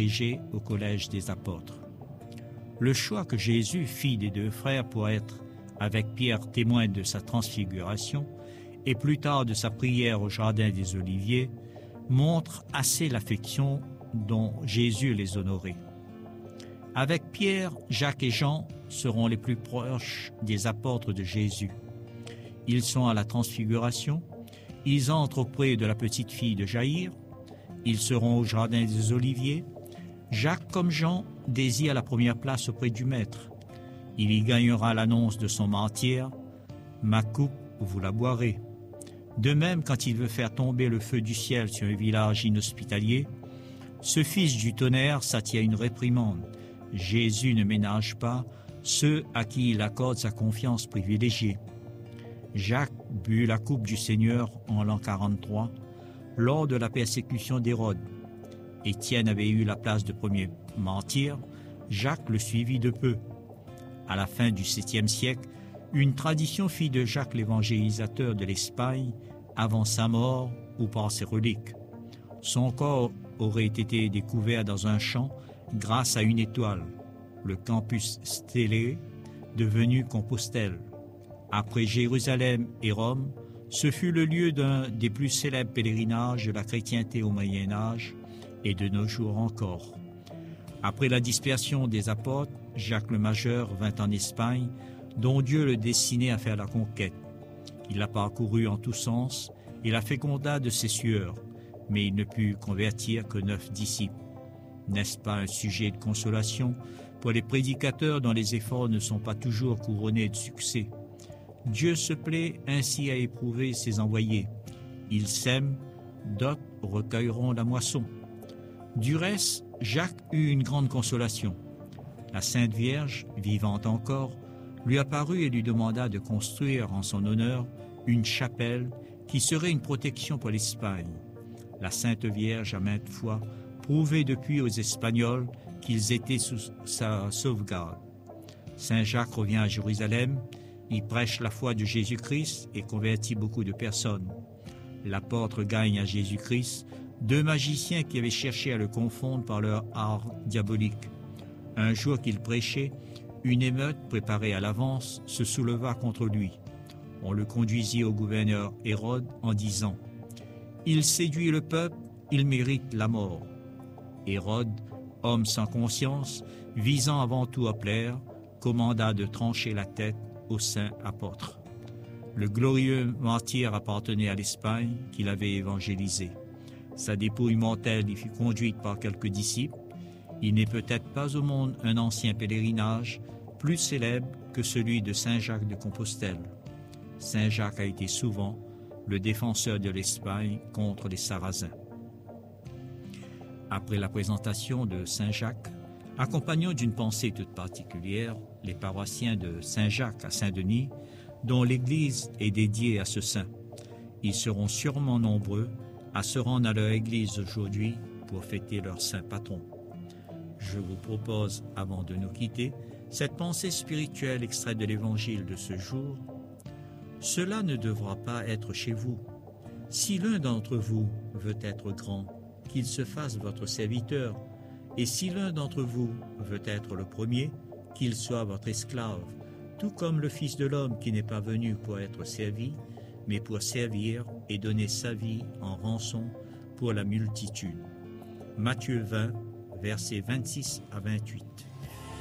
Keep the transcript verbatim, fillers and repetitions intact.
agrégé au collège des apôtres. Le choix que Jésus fit des deux frères pour être, avec Pierre, témoin de sa transfiguration et plus tard de sa prière au jardin des Oliviers, montre assez l'affection dont Jésus les honorait. Avec Pierre, Jacques et Jean seront les plus proches des apôtres de Jésus. Ils sont à la transfiguration, ils entrent auprès de la petite fille de Jaïr, ils seront au jardin des Oliviers. Jacques, comme Jean, désire la première place auprès du Maître. Il y gagnera l'annonce de son martyre, « Ma coupe, vous la boirez ». De même, quand il veut faire tomber le feu du ciel sur un village inhospitalier, ce fils du tonnerre s'attire une réprimande. Jésus ne ménage pas ceux à qui il accorde sa confiance privilégiée. Jacques but la coupe du Seigneur en l'an quarante-trois, lors de la persécution d'Hérode. Étienne avait eu la place de premier martyr, Jacques le suivit de peu. À la fin du septième siècle, une tradition fit de Jacques l'évangélisateur de l'Espagne avant sa mort ou par ses reliques. Son corps aurait été découvert dans un champ grâce à une étoile, le Campus Stellae, devenu Compostelle. Après Jérusalem et Rome, ce fut le lieu d'un des plus célèbres pèlerinages de la chrétienté au Moyen Âge et de nos jours encore. Après la dispersion des apôtres, Jacques le Majeur vint en Espagne, dont Dieu le destinait à faire la conquête. Il la parcourut en tous sens et la féconda de ses sueurs, mais il ne put convertir que neuf disciples. N'est-ce pas un sujet de consolation pour les prédicateurs dont les efforts ne sont pas toujours couronnés de succès? Dieu se plaît ainsi à éprouver ses envoyés. Ils sèment, d'autres recueilleront la moisson. Du reste, Jacques eut une grande consolation. La Sainte Vierge, vivante encore, lui apparut et lui demanda de construire en son honneur une chapelle qui serait une protection pour l'Espagne. La Sainte Vierge a maintes fois prouvé depuis aux Espagnols qu'ils étaient sous sa sauvegarde. Saint Jacques revient à Jérusalem, il prêche la foi de Jésus-Christ et convertit beaucoup de personnes. L'apôtre gagne à Jésus-Christ deux magiciens qui avaient cherché à le confondre par leur art diabolique. Un jour qu'il prêchait, une émeute préparée à l'avance se souleva contre lui. On le conduisit au gouverneur Hérode en disant « Il séduit le peuple, il mérite la mort ». Hérode, homme sans conscience, visant avant tout à plaire, commanda de trancher la tête au saint apôtre. Le glorieux martyr appartenait à l'Espagne qu'il avait évangélisé. Sa dépouille mortelle y fut conduite par quelques disciples. Il n'est peut-être pas au monde un ancien pèlerinage plus célèbre que celui de Saint Jacques de Compostelle. Saint Jacques a été souvent le défenseur de l'Espagne contre les Sarrasins. Après la présentation de Saint Jacques, accompagnons d'une pensée toute particulière les paroissiens de Saint Jacques à Saint-Denis, dont l'église est dédiée à ce saint. Ils seront sûrement nombreux à se rendre à leur église aujourd'hui pour fêter leur saint patron. Je vous propose, avant de nous quitter, cette pensée spirituelle extraite de l'évangile de ce jour. Cela ne devra pas être chez vous. Si l'un d'entre vous veut être grand, qu'il se fasse votre serviteur, et si l'un d'entre vous veut être le premier, qu'il soit votre esclave, tout comme le Fils de l'homme qui n'est pas venu pour être servi, mais pour servir et donner sa vie en rançon pour la multitude. Matthieu vingt, versets vingt-six à vingt-huit.